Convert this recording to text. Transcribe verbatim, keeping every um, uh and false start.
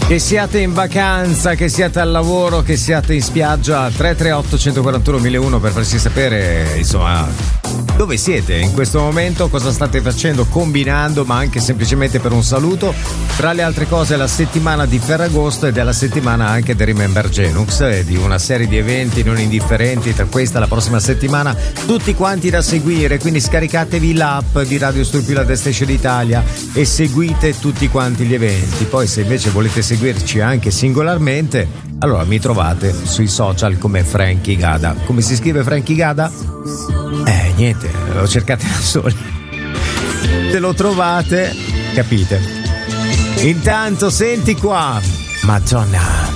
Che siate in vacanza, che siate al lavoro, che siate in spiaggia, tre tre otto uno quattro uno uno zero uno per farci sapere, insomma, dove siete in questo momento, cosa state facendo, combinando, ma anche semplicemente per un saluto. Tra le altre cose la settimana di Ferragosto ed è la settimana anche del Remember Genux e di una serie di eventi non indifferenti, tra questa e la prossima settimana, tutti quanti da seguire, quindi scaricatevi l'app di Radio Stupila The Station Italia e seguite tutti quanti gli eventi. Poi se invece volete seguirci anche singolarmente, allora mi trovate sui social come Frankie Gada. Come si scrive Frankie Gada? Eh niente, lo cercate da soli, se lo trovate capite. Intanto senti qua Madonna.